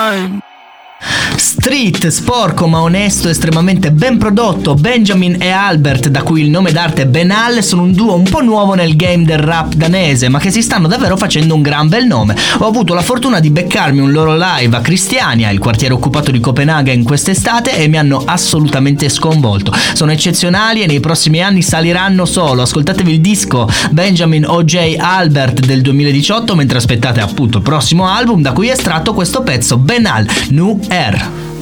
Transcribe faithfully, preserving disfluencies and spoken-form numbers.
time. Street, sporco ma onesto, estremamente ben prodotto. Benjamin e Albert, da cui il nome d'arte è Benal, sono un duo un po' nuovo nel game del rap danese, ma che si stanno davvero facendo un gran bel nome. Ho avuto la fortuna di beccarmi un loro live a Christiania, il quartiere occupato di Copenaghen, quest'estate, e mi hanno assolutamente sconvolto. Sono eccezionali e nei prossimi anni saliranno solo. Ascoltatevi il disco Benjamin O J Albert del duemiladiciotto mentre aspettate appunto il prossimo album, da cui è estratto questo pezzo Benal, Nu Er.